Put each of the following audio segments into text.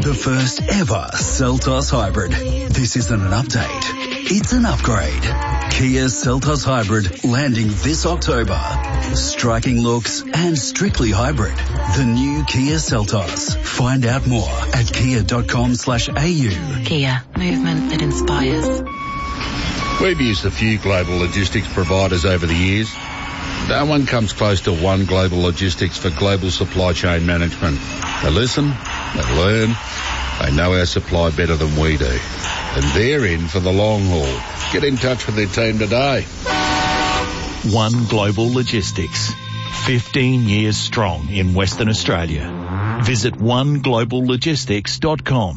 The first ever Seltos Hybrid. This isn't an update, it's an upgrade. Kia Seltos Hybrid landing this October. Striking looks and strictly hybrid. The new Kia Seltos. Find out more at kia.com/au. Kia, movement that inspires. We've used a few global logistics providers over the years. No one comes close to One Global Logistics for global supply chain management. They listen, they learn, they know our supply better than we do. And they're in for the long haul. Get in touch with their team today. One Global Logistics. 15 years strong in Western Australia. Visit onegloballogistics.com.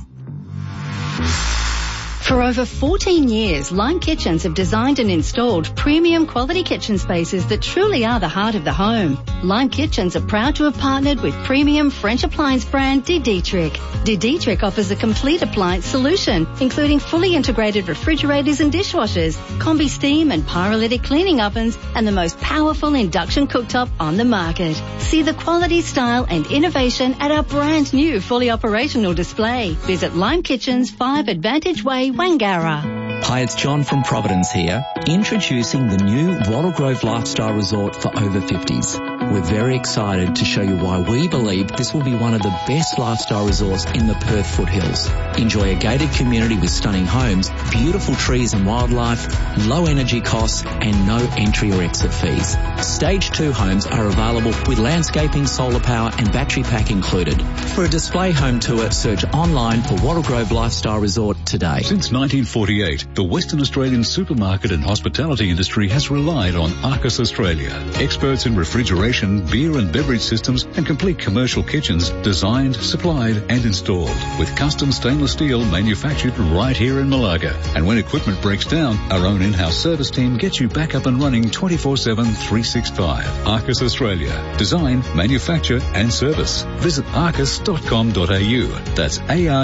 For over 14 years, Lime Kitchens have designed and installed premium quality kitchen spaces that truly are the heart of the home. Lime Kitchens are proud to have partnered with premium French appliance brand De Dietrich. De Dietrich offers a complete appliance solution, including fully integrated refrigerators and dishwashers, combi steam and pyrolytic cleaning ovens, and the most powerful induction cooktop on the market. See the quality, style and innovation at our brand new fully operational display. Visit Lime Kitchens, 5 Advantage Way, Wangara. Hi, it's John from Providence here, introducing the new Wattle Grove Lifestyle Resort for over 50s. We're very excited to show you why we believe this will be one of the best lifestyle resorts in the Perth foothills. Enjoy a gated community with stunning homes, beautiful trees and wildlife, low energy costs and no entry or exit fees. Stage 2 homes are available with landscaping, solar power and battery pack included. For a display home tour, search online for Wattle Grove Lifestyle Resort today. Since 1948, the Western Australian supermarket and hospitality industry has relied on Arcus Australia. Experts in refrigeration, beer and beverage systems and complete commercial kitchens designed, supplied and installed with custom stainless steel manufactured right here in Malaga. And when equipment breaks down, our own in-house service team gets you back up and running 24/7, 365. Arcus Australia. Design, manufacture and service. Visit arcus.com.au. That's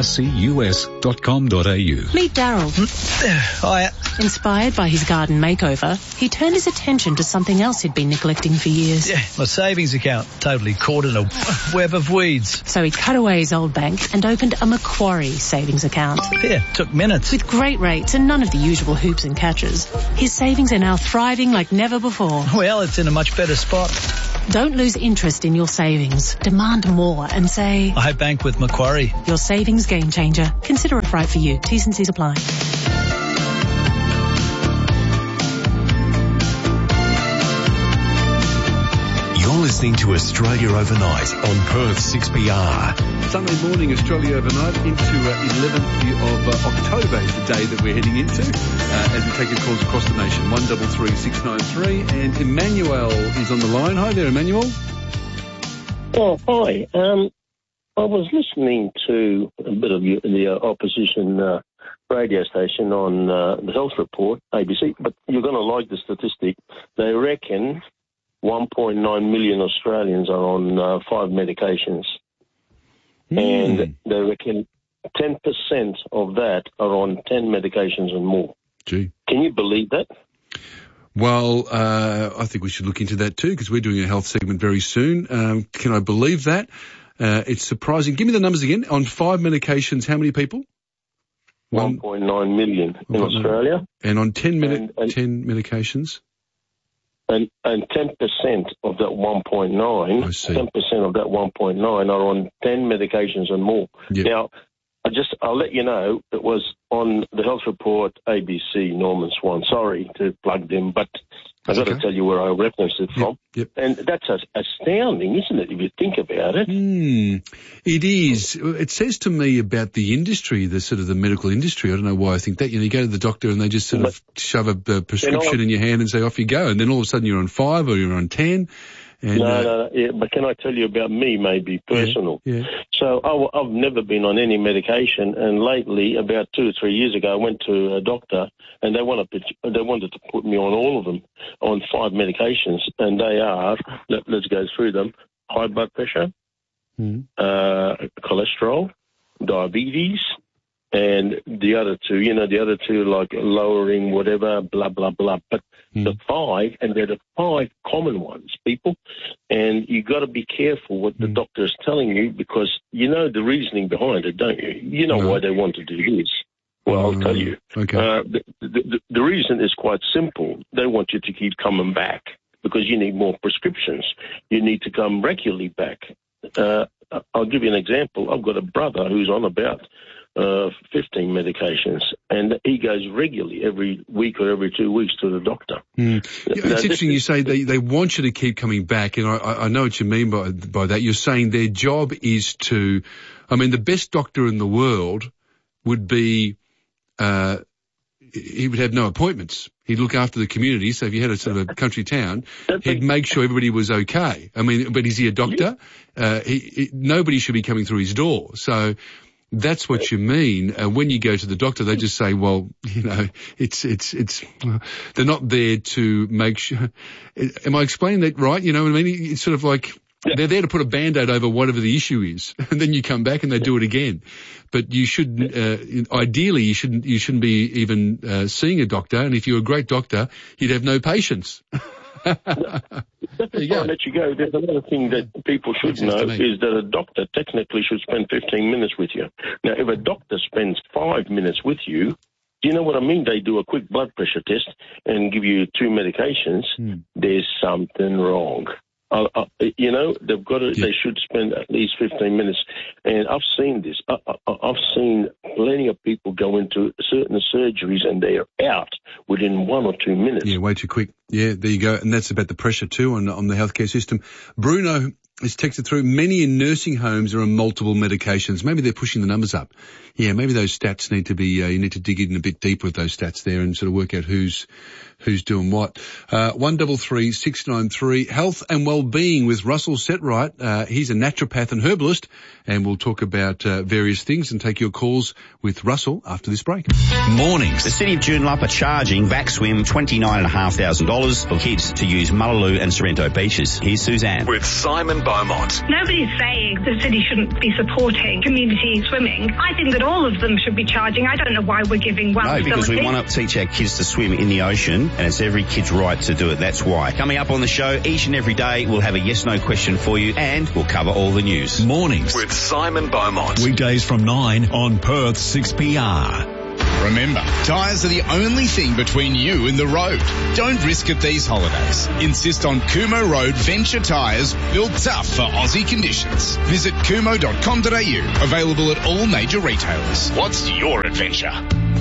arcus.com.au. Meet Daryl. Hiya. Inspired by his garden makeover, he turned his attention to something else he'd been neglecting for years. Yeah, my savings account, totally caught in a web of weeds. So he cut away his old bank and opened a Macquarie savings account. Yeah, took minutes. With great rates and none of the usual hoops and catches, his savings are now thriving like never before. Well, it's in a much better spot. Don't lose interest in your savings. Demand more and say, I bank with Macquarie. Your savings game changer. Consider it right for you. T's and C's apply. You're listening to Australia Overnight on Perth 6PR. Sunday morning, Australia Overnight into 11th of October is the day that we're heading into as we take your calls across the nation. 133693 and Emmanuel is on the line. Hi there, Emmanuel. Oh, hi. I was listening to a bit of the opposition radio station on the Health Report, ABC, but you're going to like the statistic. They reckon 1.9 million Australians are on 5 medications. And they reckon 10% of that are on 10 medications and more. Gee. Can you believe that? Well, I think we should look into that too because we're doing a health segment very soon. Can I believe that? It's surprising. Give me the numbers again. On 5 medications, how many people? 1.9 million in Australia. And on 10 medications? And 10% of that 1.9, 10% of that 1.9 are on 10 medications and more. Yep. Now, I'll let you know, it was on the Health Report, ABC, Norman Swan. Sorry to plug them, but I've got to tell you where I referenced it from. Yep. And that's astounding, isn't it, if you think about it? It is. It says to me about the industry, the sort of the medical industry. I don't know why I think that. You go to the doctor and they just sort of shove a prescription in your hand and say, off you go. And then all of a sudden you're on 5 or you're on 10. And, No. Yeah, but can I tell you about me, maybe personal? Yeah. So I've never been on any medication, and lately, about 2 or 3 years ago, I went to a doctor, and they wanted to put me on all of them, on 5 medications, and they are. Let's go through them: high blood pressure, cholesterol, diabetes, And the other two, like lowering, whatever, blah, blah, blah. But the 5, and they're the 5 common ones, people. And you got to be careful what the doctor is telling you, because you know the reasoning behind it, don't you? You know why they want to do this. Well, I'll tell you. Okay. The reason is quite simple. They want you to keep coming back because you need more prescriptions. You need to come regularly back. I'll give you an example. I've got a brother who's on about 15 medications, and he goes regularly every week or every 2 weeks to the doctor. It's interesting you say they want you to keep coming back, and I know what you mean by that. You're saying their job is to, I mean, the best doctor in the world would be, he would have no appointments. He'd look after the community. So if you had a sort of a country town, he'd make sure everybody was okay. I mean, but is he a doctor? Nobody should be coming through his door. So that's what you mean. When you go to the doctor, they just say, well, you know, it's, they're not there to make sure. Am I explaining that right? You know what I mean? It's sort of like, they're there to put a Band-Aid over whatever the issue is, and then you come back and they do it again. But you shouldn't, ideally, you shouldn't be even seeing a doctor. And if you're a great doctor, you'd have no patience. Before I let you go, there's another thing that people should know is that a doctor technically should spend 15 minutes with you. Now, if a doctor spends 5 minutes with you, do you know what I mean? They do a quick blood pressure test and give you 2 medications. There's something wrong. You know, they've got to, they should spend at least 15 minutes. And I've seen this. I've seen plenty of people go into certain surgeries and they are out within 1 or 2 minutes. Yeah, way too quick. Yeah, there you go. And that's about the pressure too on the healthcare system. Bruno is texted through, many in nursing homes are on multiple medications. Maybe they're pushing the numbers up. Yeah, maybe those stats need to be, you need to dig in a bit deeper with those stats there and sort of work out who's doing what. 133 693, health and well-being with Russell Setright. He's a naturopath and herbalist, and we'll talk about various things and take your calls with Russell after this break. Mornings. The City of Joondalup are charging VacSwim $29,500 for kids to use Mullaloo and Sorrento beaches. Here's Suzanne. With Simon Beaumont. Nobody's saying the city shouldn't be supporting community swimming. I think that all of them should be charging. I don't know why we're giving one facility. No, because we want to teach our kids to swim in the ocean, and it's every kid's right to do it. That's why. Coming up on the show, each and every day, we'll have a yes-no question for you, and we'll cover all the news. Mornings with Simon Beaumont. Weekdays from 9 on Perth 6PR. Remember, tyres are the only thing between you and the road. Don't risk it these holidays. Insist on Kumo Road Venture tyres, built tough for Aussie conditions. Visit kumo.com.au. Available at all major retailers. What's your adventure?